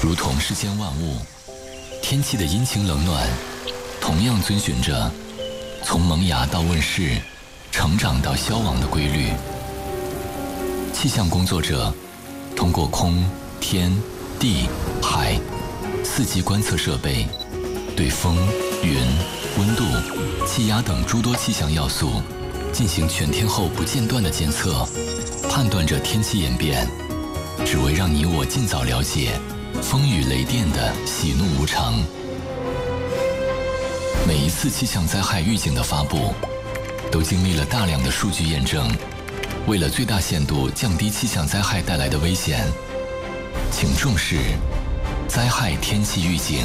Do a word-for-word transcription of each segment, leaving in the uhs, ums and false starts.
如同世间万物，天气的阴晴冷暖，同样遵循着从萌芽到问世、成长到消亡的规律。气象工作者通过空、天、地、海四级观测设备，对风、云、温度、气压等诸多气象要素进行全天候不间断的监测，判断着天气演变，只为让你我尽早了解风雨雷电的喜怒无常。每一次气象灾害预警的发布，都经历了大量的数据验证。为了最大限度降低气象灾害带来的危险，请重视灾害天气预警。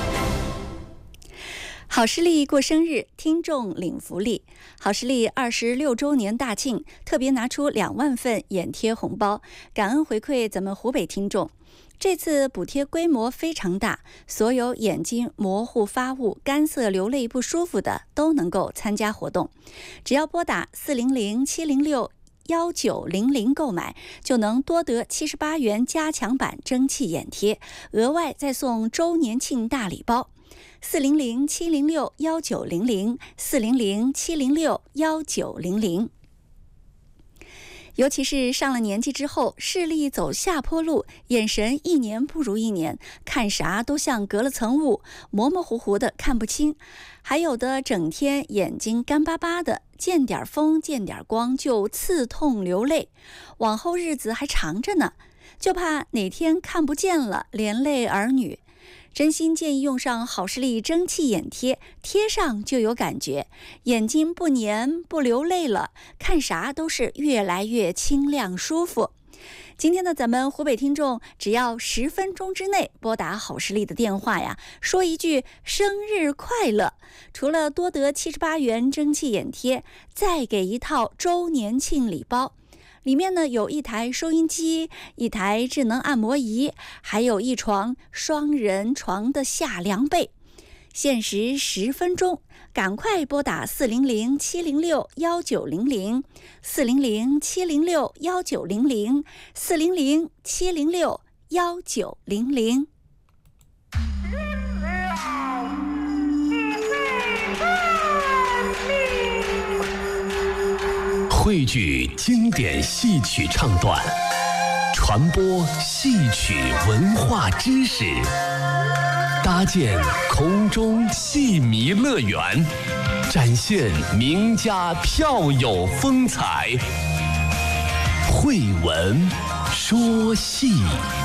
好视力过生日，听众领福利。好视力二十六周年大庆，特别拿出两万份眼贴红包，感恩回馈咱们湖北听众。这次补贴规模非常大，所有眼睛模糊发雾、干涩流泪不舒服的都能够参加活动。只要拨打四零零七零六幺九零零购买，就能多得七十八元加强版蒸汽眼贴，额外再送周年庆大礼包。四零零七零六幺九零零，四零零七零六幺九零零。尤其是上了年纪之后，视力走下坡路，眼神一年不如一年，看啥都像隔了层雾，模模糊糊的看不清。还有的整天眼睛干巴巴的，见点风见点光就刺痛流泪，往后日子还长着呢，就怕哪天看不见了，连累儿女。真心建议用上好视力蒸汽眼贴，贴上就有感觉，眼睛不黏不流泪了，看啥都是越来越清亮舒服。今天的咱们湖北听众只要十分钟之内拨打好视力的电话呀，说一句生日快乐，除了多得七十八元蒸汽眼贴，再给一套周年庆礼包。里面呢有一台收音机，一台智能按摩仪，还有一床双人床的下凉被。限时十分钟，赶快拨打四零零七零六幺九零零，四零零七零六幺九零零，四零零七零六幺九零零。 汇聚经典戏曲唱段，传播戏曲文化知识，搭建空中戏迷乐园，展现名家票友风采。慧文说戏。